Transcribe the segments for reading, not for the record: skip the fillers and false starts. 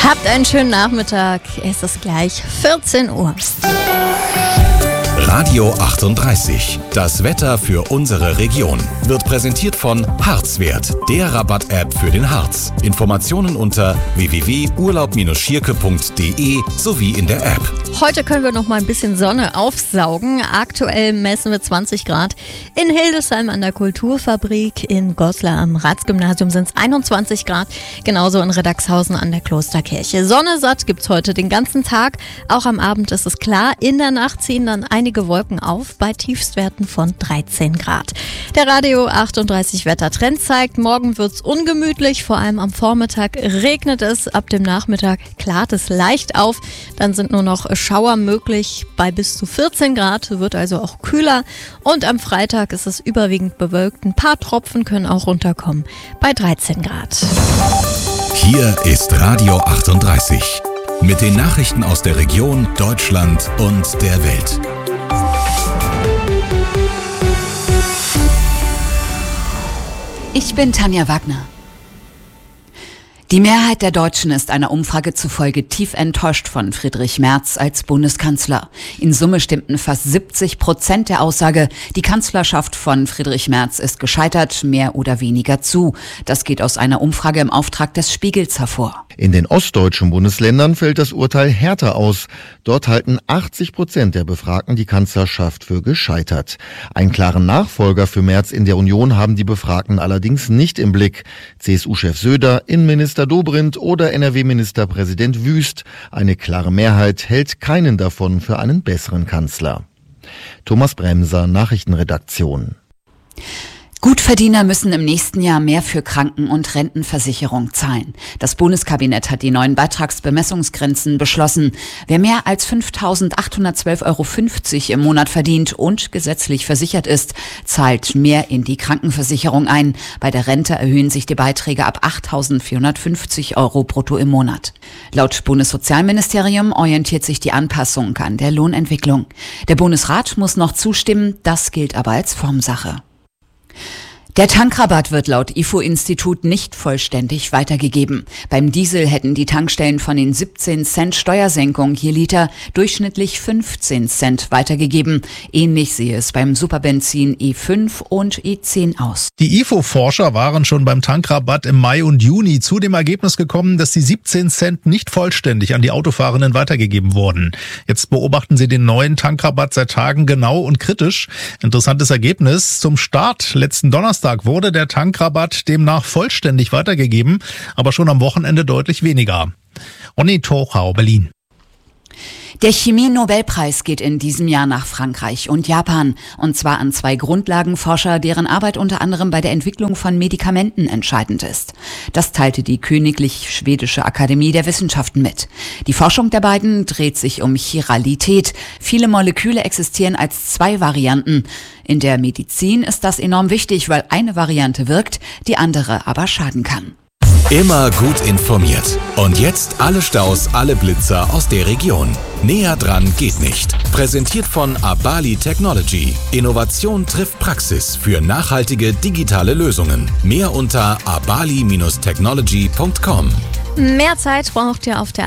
Habt einen schönen Nachmittag. Es ist gleich 14 Uhr. Radio 38. Das Wetter für unsere Region wird präsentiert von Harzwert, der Rabatt-App für den Harz. Informationen unter www.urlaub-schierke.de sowie in der App. Heute können wir noch mal ein bisschen Sonne aufsaugen. Aktuell messen wir 20 Grad. In Hildesheim an der Kulturfabrik, in Goslar am Ratsgymnasium sind es 21 Grad. Genauso in Riddagshausen an der Klosterkirche. Sonne satt gibt's heute den ganzen Tag. Auch am Abend ist es klar. In der Nacht ziehen dann einige Wolken auf bei Tiefstwerten von 13 Grad. Der Radio 38 Wettertrend zeigt, morgen wird's ungemütlich. Vor allem am Vormittag regnet es. Ab dem Nachmittag klart es leicht auf. Dann sind nur noch Schauer möglich bei bis zu 14 Grad, wird also auch kühler. Und am Freitag ist es überwiegend bewölkt. Ein paar Tropfen können auch runterkommen bei 13 Grad. Hier ist Radio 38 mit den Nachrichten aus der Region, Deutschland und der Welt. Ich bin Tanja Wagner. Die Mehrheit der Deutschen ist einer Umfrage zufolge tief enttäuscht von Friedrich Merz als Bundeskanzler. In Summe stimmten fast 70% der Aussage, die Kanzlerschaft von Friedrich Merz ist gescheitert, mehr oder weniger zu. Das geht aus einer Umfrage im Auftrag des Spiegels hervor. In den ostdeutschen Bundesländern fällt das Urteil härter aus. Dort halten 80% der Befragten die Kanzlerschaft für gescheitert. Einen klaren Nachfolger für Merz in der Union haben die Befragten allerdings nicht im Blick. CSU-Chef Söder, Innenminister Dobrindt oder NRW-Ministerpräsident Wüst. Eine klare Mehrheit hält keinen davon für einen besseren Kanzler. Thomas Bremser, Nachrichtenredaktion. Gutverdiener müssen im nächsten Jahr mehr für Kranken- und Rentenversicherung zahlen. Das Bundeskabinett hat die neuen Beitragsbemessungsgrenzen beschlossen. Wer mehr als 5.812,50 € im Monat verdient und gesetzlich versichert ist, zahlt mehr in die Krankenversicherung ein. Bei der Rente erhöhen sich die Beiträge ab 8.450 € brutto im Monat. Laut Bundessozialministerium orientiert sich die Anpassung an der Lohnentwicklung. Der Bundesrat muss noch zustimmen, das gilt aber als Formsache. Der Tankrabatt wird laut IFO-Institut nicht vollständig weitergegeben. Beim Diesel hätten die Tankstellen von den 17 Cent Steuersenkung je Liter durchschnittlich 15 Cent weitergegeben. Ähnlich sehe es beim Superbenzin E5 und E10 aus. Die IFO-Forscher waren schon beim Tankrabatt im Mai und Juni zu dem Ergebnis gekommen, dass die 17 Cent nicht vollständig an die Autofahrenden weitergegeben wurden. Jetzt beobachten sie den neuen Tankrabatt seit Tagen genau und kritisch. Interessantes Ergebnis. Zum Start letzten Donnerstag wurde der Tankrabatt demnach vollständig weitergegeben, aber schon am Wochenende deutlich weniger. Onni Tochau, Berlin. Der Chemie-Nobelpreis geht in diesem Jahr nach Frankreich und Japan. Und zwar an 2 Grundlagenforscher, deren Arbeit unter anderem bei der Entwicklung von Medikamenten entscheidend ist. Das teilte die Königlich Schwedische Akademie der Wissenschaften mit. Die Forschung der beiden dreht sich um Chiralität. Viele Moleküle existieren als 2 Varianten. In der Medizin ist das enorm wichtig, weil eine Variante wirkt, die andere aber schaden kann. Immer gut informiert. Und jetzt alle Staus, alle Blitzer aus der Region. Näher dran geht nicht. Präsentiert von Abali Technology. Innovation trifft Praxis für nachhaltige digitale Lösungen. Mehr unter abali-technology.com. Mehr Zeit braucht ihr auf der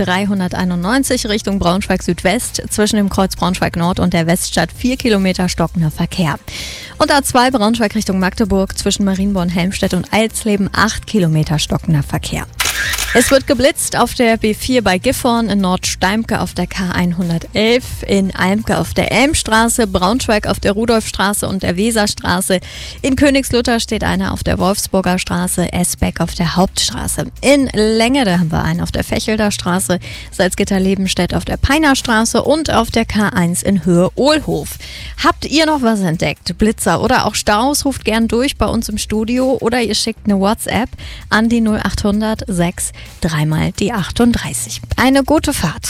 A391 Richtung Braunschweig-Südwest zwischen dem Kreuz Braunschweig-Nord und der Weststadt 4 Kilometer stockender Verkehr. Und A2 Braunschweig Richtung Magdeburg zwischen Marienborn, Helmstedt und Alsleben 8 Kilometer stockender Verkehr. Es wird geblitzt auf der B4 bei Gifhorn, in Nordsteimke auf der K111, in Almke auf der Elmstraße, Braunschweig auf der Rudolfstraße und der Weserstraße. In Königslutter steht einer auf der Wolfsburger Straße, Esbeck auf der Hauptstraße. In Längede haben wir einen auf der Fechelder Straße, Salzgitter-Lebenstedt auf der Peinerstraße und auf der K1 in Höhe Ohlhof. Habt ihr noch was entdeckt? Blitzer oder auch Staus? Ruft gern durch bei uns im Studio oder ihr schickt eine WhatsApp an die 0800 6 3 die 38. Eine gute Fahrt.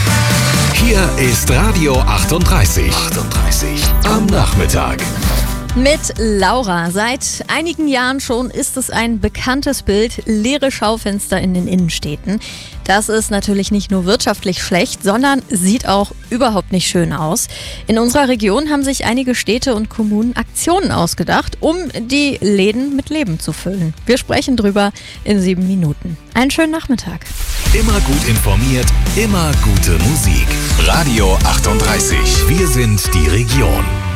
Hier ist Radio 38. Am Nachmittag. Mit Laura. Seit einigen Jahren schon ist es ein bekanntes Bild, leere Schaufenster in den Innenstädten. Das ist natürlich nicht nur wirtschaftlich schlecht, sondern sieht auch überhaupt nicht schön aus. In unserer Region haben sich einige Städte und Kommunen Aktionen ausgedacht, um die Läden mit Leben zu füllen. Wir sprechen drüber in 7 Minuten. Einen schönen Nachmittag. Immer gut informiert, immer gute Musik. Radio 38. Wir sind die Region.